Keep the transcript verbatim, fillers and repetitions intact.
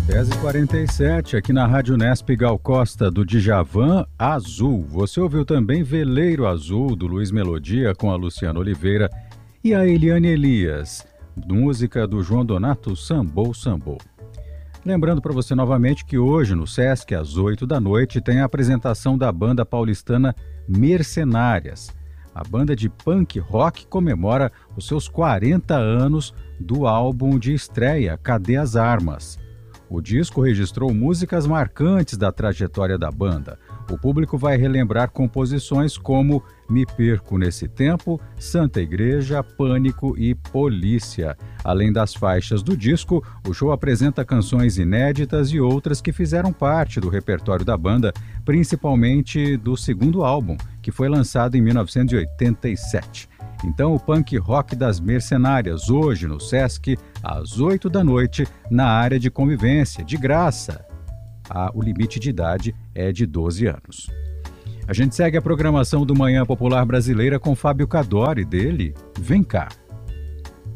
dez e quarenta e sete, aqui na Rádio Unesp Gal Costa, do Djavan, Azul. Você ouviu também Veleiro Azul, do Luiz Melodia, com a Luciana Oliveira, e a Eliane Elias, música do João Donato, Sambou, Sambou. Lembrando para você novamente que hoje no Sesc, às oito da noite, tem a apresentação da banda paulistana Mercenárias. A banda de punk rock comemora os seus quarenta anos do álbum de estreia, Cadê as Armas? O disco registrou músicas marcantes da trajetória da banda. O público vai relembrar composições como Me Perco Nesse Tempo, Santa Igreja, Pânico e Polícia. Além das faixas do disco, o show apresenta canções inéditas e outras que fizeram parte do repertório da banda, principalmente do segundo álbum, que foi lançado em mil novecentos e oitenta e sete. Então, o punk rock das Mercenárias, hoje no Sesc, às oito da noite, na área de convivência, de graça. Ah, o limite de idade é de doze anos. A gente segue a programação do Manhã Popular Brasileira com Fábio Cadori, dele, Vem Cá.